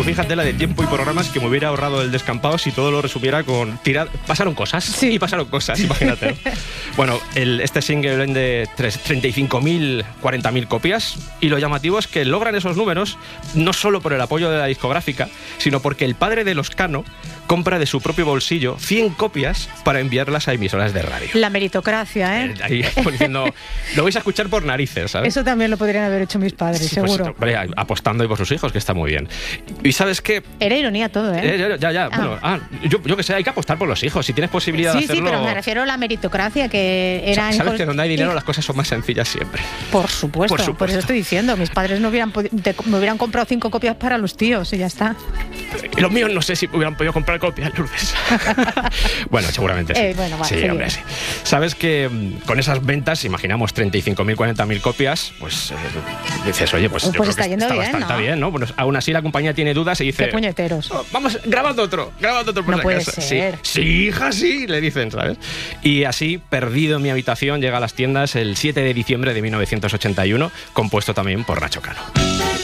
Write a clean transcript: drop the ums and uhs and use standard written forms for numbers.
Tú fíjate la de tiempo y programas que me hubiera ahorrado el descampado si todo lo resumiera con pasaron cosas, imagínate. Bueno, este single vende 35.000, 40.000 copias, y lo llamativo es que logran esos números no solo por el apoyo de la discográfica, sino porque el padre de Los Cano compra de su propio bolsillo 100 copias para enviarlas a emisoras de radio. La meritocracia, ¿eh? Ahí diciendo, lo vais a escuchar por narices, ¿sabes? Eso también lo podrían haber hecho mis padres, Sí, seguro. Pues, apostando ahí por sus hijos, que está muy bien. ¿Y sabes qué? Era ironía todo, ¿eh? Ya. Bueno, yo que sé, hay que apostar por los hijos. Si tienes posibilidad de hacerlo... Sí, pero me refiero a la meritocracia, que eran... Sabes que donde hay dinero las cosas son más sencillas siempre. Por supuesto. Por eso estoy diciendo. Mis padres no me hubieran comprado 5 copias para los tíos y ya está. Y los míos no sé si hubieran podido comprar copias, Lourdes. Bueno, seguramente sí. Bueno, vale, sí, hombre, sí. Sabes que con esas ventas, imaginamos 35.000, 40.000 copias, pues dices, oye, pues yo creo está que yendo está bien, bastante bien, ¿no? Bueno, aún así la compañía tiene dudas y dice... ¡Qué puñeteros! Oh, vamos, grabando otro por no si puede acaso. ser. Sí, hija, sí, le dicen, ¿sabes? Y así, Perdido en mi habitación, llega a las tiendas el 7 de diciembre de 1981, compuesto también por Nacho Cano.